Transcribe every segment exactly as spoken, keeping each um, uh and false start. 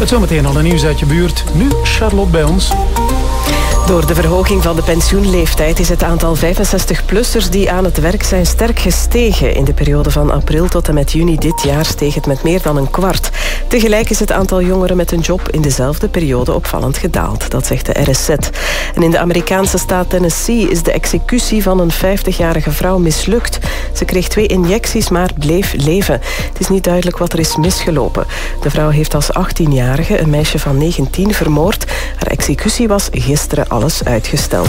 Het zometeen al een nieuws uit je buurt. Nu Charlotte bij ons. Door de verhoging van de pensioenleeftijd is het aantal vijfenzestig-plussers die aan het werk zijn sterk gestegen. In de periode van april tot en met juni dit jaar steeg het met meer dan een kwart. Tegelijk is het aantal jongeren met een job in dezelfde periode opvallend gedaald. Dat zegt de R S Z. En in de Amerikaanse staat Tennessee is de executie van een vijftigjarige vrouw mislukt. Ze kreeg twee injecties, maar bleef leven. Het is niet duidelijk wat er is misgelopen. De vrouw heeft als achttienjarige een meisje van negentien vermoord. Haar executie was gisteren alles uitgesteld.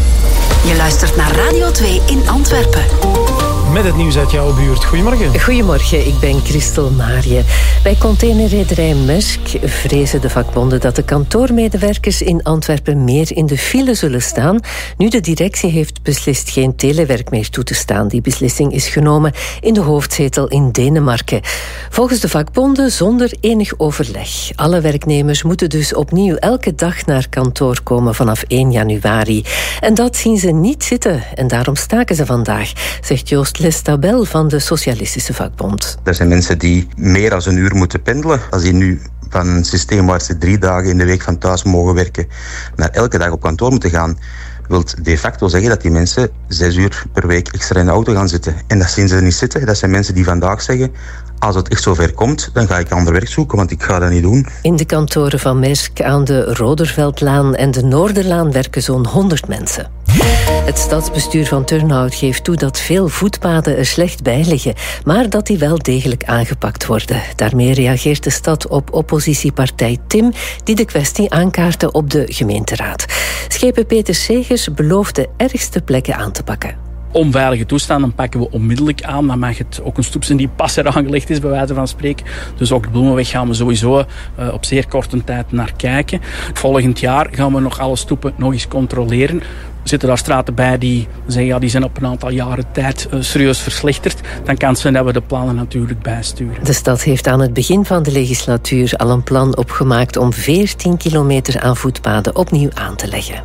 Je luistert naar Radio twee in Antwerpen. Met het nieuws uit jouw buurt. Goedemorgen. Goedemorgen, ik ben Christel Marië. Bij containerrederij Maersk vrezen de vakbonden dat de kantoormedewerkers in Antwerpen meer in de file zullen staan. Nu de directie heeft beslist geen telewerk meer toe te staan. Die beslissing is genomen in de hoofdzetel in Denemarken. Volgens de vakbonden zonder enig overleg. Alle werknemers moeten dus opnieuw elke dag naar kantoor komen vanaf één januari. En dat zien ze niet zitten en daarom staken ze vandaag, zegt Joost Lestabel van de Socialistische Vakbond. Er zijn mensen die meer dan een uur moeten pendelen. Als die nu van een systeem waar ze drie dagen in de week van thuis mogen werken naar elke dag op kantoor moeten gaan, wil de facto zeggen dat die mensen zes uur per week extra in de auto gaan zitten. En dat zien ze niet zitten. Dat zijn mensen die vandaag zeggen, als het echt zover komt, dan ga ik ander werk zoeken, want ik ga dat niet doen. In de kantoren van Maersk aan de Roderveldlaan en de Noorderlaan werken zo'n honderd mensen. Het stadsbestuur van Turnhout geeft toe dat veel voetpaden er slecht bij liggen, maar dat die wel degelijk aangepakt worden. Daarmee reageert de stad op oppositiepartij Tim, die de kwestie aankaartte op de gemeenteraad. Schepen Peter Segers belooft de ergste plekken aan te pakken. Onveilige toestanden pakken we onmiddellijk aan. Dan mag het ook een stoep zijn die pas eraan gelegd is, bij wijze van spreken. Dus ook de Bloemenweg gaan we sowieso uh, op zeer korte tijd naar kijken. Volgend jaar gaan we nog alle stoepen nog eens controleren. Er zitten daar straten bij die zeggen, ja, die zijn op een aantal jaren tijd uh, serieus verslechterd. Dan kan het zijn dat we de plannen natuurlijk bijsturen. De stad heeft aan het begin van de legislatuur al een plan opgemaakt om veertien kilometer aan voetpaden opnieuw aan te leggen.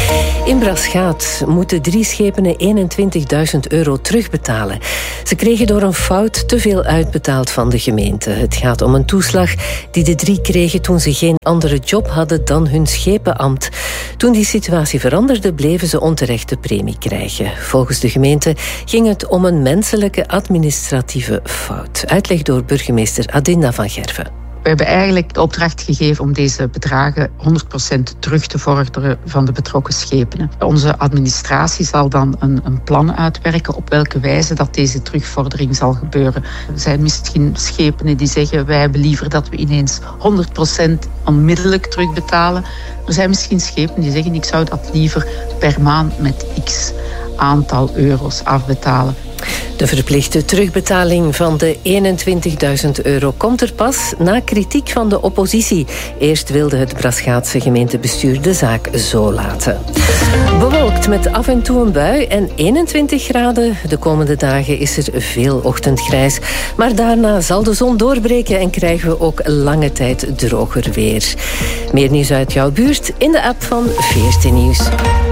In Braschaat moeten drie schepenen eenentwintigduizend euro terugbetalen. Ze kregen door een fout te veel uitbetaald van de gemeente. Het gaat om een toeslag die de drie kregen toen ze geen andere job hadden dan hun schepenambt. Toen die situatie veranderde, bleven ze onterechte premie krijgen. Volgens de gemeente ging het om een menselijke administratieve fout. Uitleg door burgemeester Adinda van Gerven. We hebben eigenlijk de opdracht gegeven om deze bedragen honderd procent terug te vorderen van de betrokken schepenen. Onze administratie zal dan een, een plan uitwerken op welke wijze dat deze terugvordering zal gebeuren. Er zijn misschien schepenen die zeggen, wij hebben liever dat we ineens honderd procent onmiddellijk terugbetalen. Er zijn misschien schepenen die zeggen, ik zou dat liever per maand met x aantal euro's afbetalen. De verplichte terugbetaling van de eenentwintigduizend euro komt er pas na kritiek van de oppositie. Eerst wilde het Braschaatse gemeentebestuur de zaak zo laten. Bewolkt met af en toe een bui en eenentwintig graden. De komende dagen is er veel ochtendgrijs. Maar daarna zal de zon doorbreken en krijgen we ook lange tijd droger weer. Meer nieuws uit jouw buurt in de app van V R T Nieuws.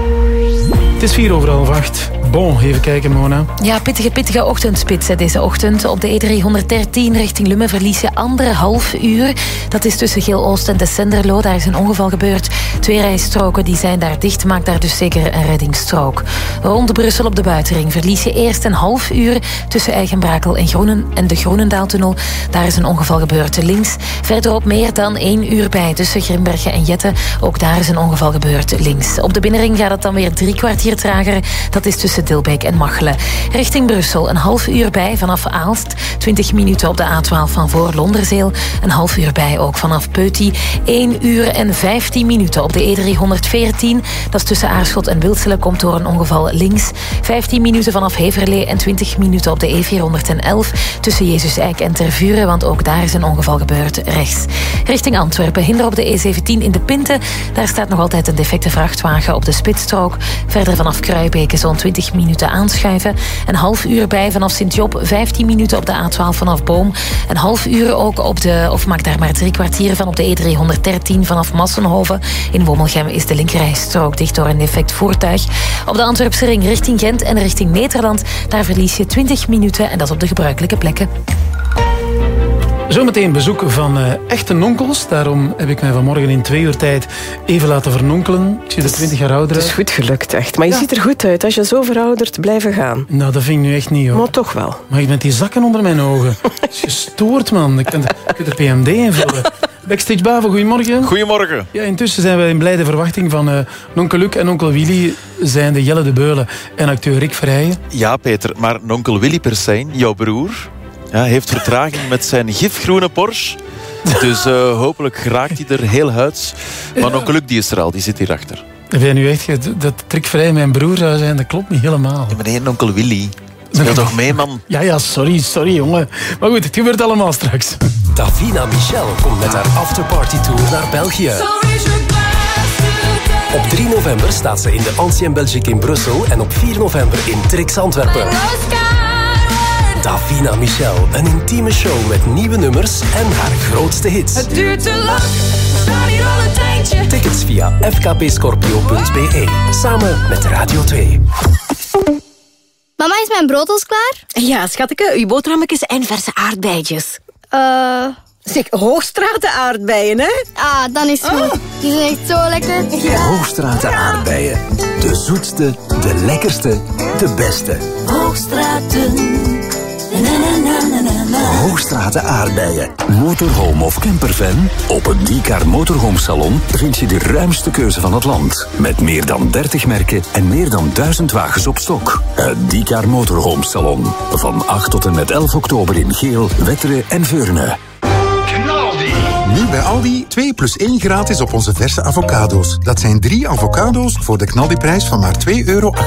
Het is vier over half acht. Bon, even kijken, Mona. Ja, pittige, pittige ochtendspits hè, deze ochtend. Op de E driehonderddertien richting Lummen verlies je anderhalf uur. Dat is tussen Geel-Oost en de Senderlo. Daar is een ongeval gebeurd. Twee rijstroken die zijn daar dicht. Maakt daar dus zeker een reddingsstrook. Rond Brussel op de buitenring verlies je eerst een half uur tussen Eigenbrakel en, Groenen, en de Groenendaaltunnel. Daar is een ongeval gebeurd links. Verderop meer dan één uur bij tussen Grimbergen en Jette. Ook daar is een ongeval gebeurd links. Op de binnenring gaat het dan weer drie kwartier trager. Dat is tussen Dilbeek en Machelen. Richting Brussel een half uur bij vanaf Aalst. twintig minuten op de A twaalf van voor Londerzeel. Een half uur bij ook vanaf Peuty. één uur en vijftien minuten op de E driehonderdveertien. Dat is tussen Aarschot en Wilselen. Komt door een ongeval links. vijftien minuten vanaf Heverlee en twintig minuten op de E vierhonderdelf. Tussen Jezus-Eik en Tervuren, want ook daar is een ongeval gebeurd rechts. Richting Antwerpen. Hinder op de E zeventien in de Pinte. Daar staat nog altijd een defecte vrachtwagen op de spitsstrook. Verder vanaf Kruibeke zo'n twintig minuten aanschuiven. Een half uur bij vanaf Sint-Job. vijftien minuten op de A twaalf vanaf Boom. Een half uur ook op de, of maak daar maar drie kwartier van op de E driehonderddertien vanaf Massenhoven. In Womelgem is de linkerrijstrook dicht door een defect voertuig. Op de Antwerpse ring richting Gent en richting Nederland. Daar verlies je twintig minuten en dat op de gebruikelijke plekken. Zometeen bezoek van uh, echte nonkels. Daarom heb ik mij vanmorgen in twee uur tijd even laten vernonkelen. Ik zie er twintig jaar ouder uit. Het is goed gelukt, echt. Maar je ja. ziet er goed uit als je zo verouderd blijven gaan. Nou, dat vind ik nu echt niet, hoor. Maar toch wel. Maar ik met die zakken onder mijn ogen. Dat is gestoord, man. Ik kan er P M D invullen. Backstage Bavo, goedemorgen. Goedemorgen. Ja, intussen zijn we in blijde verwachting van uh, nonkel Luc en onkel Willy zijn de Jelle de Beulen en acteur Rick Verheijen. Ja, Peter, maar nonkel Willy Persijn, jouw broer, ja, heeft vertraging met zijn gifgroene Porsche. Dus uh, hopelijk geraakt hij er heel huids. Maar nonkel Luc die is er al, die zit hierachter. Heb jij nu echt dat Rick Verheijen mijn broer zou zijn? Dat klopt niet helemaal. Ja, maar nee, nonkel Willy. Speel toch mee, man? Ja, ja, sorry, sorry, jongen. Maar goed, het gebeurt allemaal straks. Davina Michel komt met haar afterparty-tour naar België. Op drie november staat ze in de Ancien Belgique in Brussel en op vier november in Trix Antwerpen. Davina Michel, een intieme show met nieuwe nummers en haar grootste hits. Het duurt te lang, we staan hier al een tijdje. Tickets via f k p scorpio punt b e, samen met Radio twee. Mama, is mijn brood al klaar? Ja, schatje, uw boterhammetjes en verse aardbeidjes. Eh... Uh... Zeg, Hoogstraten aardbeien, hè? Ah, dan is het goed. Oh. Die zijn echt zo lekker. Ja. Hoogstraten aardbeien. De zoetste, de lekkerste, de beste. Hoogstraten. Na, na, na, na, na. Hoogstraten aardbeien. Motorhome of campervan? Op het Diecar Motorhome Salon vind je de ruimste keuze van het land. Met meer dan dertig merken en meer dan duizend wagens op stok. Het Diecar Motorhome Salon. Van acht tot en met elf oktober in Geel, Wetteren en Veurne. Nu bij Aldi twee plus één gratis op onze verse avocado's. Dat zijn drie avocado's voor de knaldiprijs van maar twee euro.